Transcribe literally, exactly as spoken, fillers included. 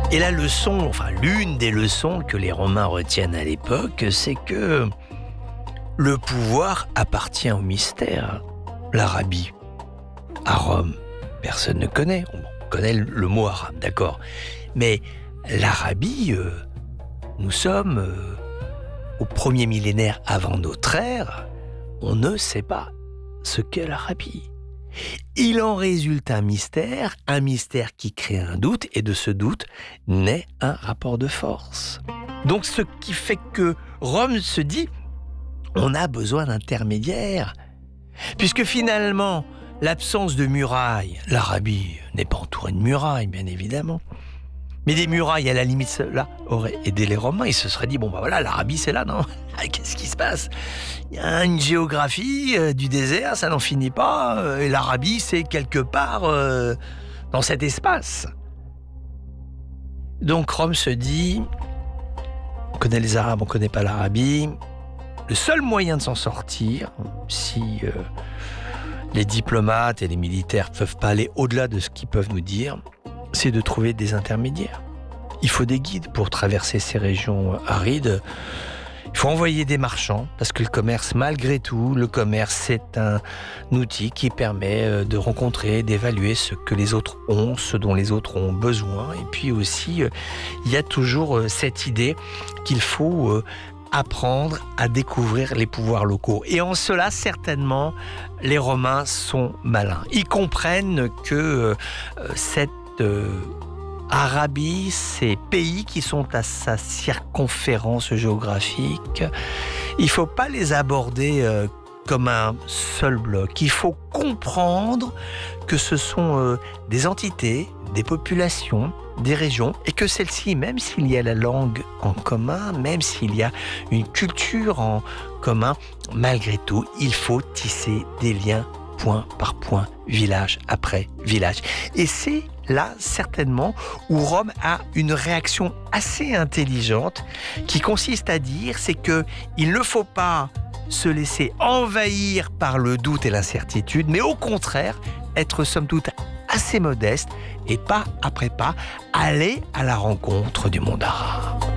Et la leçon, enfin l'une des leçons que les Romains retiennent à l'époque, c'est que le pouvoir appartient au mystère. L'Arabie, à Rome, personne ne connaît. On connaît le mot arabe, d'accord. Mais l'Arabie, euh, nous sommes euh, au premier millénaire avant notre ère, on ne sait pas ce qu'est l'Arabie. Il en résulte un mystère, un mystère qui crée un doute, et de ce doute naît un rapport de force. Donc ce qui fait que Rome se dit, on a besoin d'intermédiaires, puisque finalement, l'absence de murailles, l'Arabie n'est pas entourée de murailles, bien évidemment, mais des murailles, à la limite, cela aurait aidé les Romains. Ils se seraient dit, bon ben voilà, l'Arabie c'est là, non? Qu'est-ce qui se passe? Il y a une géographie euh, du désert, ça n'en finit pas, euh, et l'Arabie c'est quelque part euh, dans cet espace. Donc Rome se dit, on connaît les Arabes, on ne connaît pas l'Arabie. Le seul moyen de s'en sortir, si euh, les diplomates et les militaires ne peuvent pas aller au-delà de ce qu'ils peuvent nous dire, c'est de trouver des intermédiaires. Il faut des guides pour traverser ces régions arides. Il faut envoyer des marchands, parce que le commerce, malgré tout, le commerce, c'est un outil qui permet de rencontrer, d'évaluer ce que les autres ont, ce dont les autres ont besoin. Et puis aussi, il y a toujours cette idée qu'il faut apprendre à découvrir les pouvoirs locaux. Et en cela, certainement, les Romains sont malins. Ils comprennent que euh, cette euh, Arabie, ces pays qui sont à sa circonférence géographique, il ne faut pas les aborder euh, comme un seul bloc. Il faut comprendre que ce sont euh, des entités, des populations, des régions, et que celles-ci, même s'il y a la langue en commun, même s'il y a une culture en commun, malgré tout, il faut tisser des liens point par point, village après village. Et c'est là, certainement, où Rome a une réaction assez intelligente qui consiste à dire, c'est que il ne faut pas se laisser envahir par le doute et l'incertitude, mais au contraire, être somme toute assez modeste et pas après pas aller à la rencontre du monde arabe.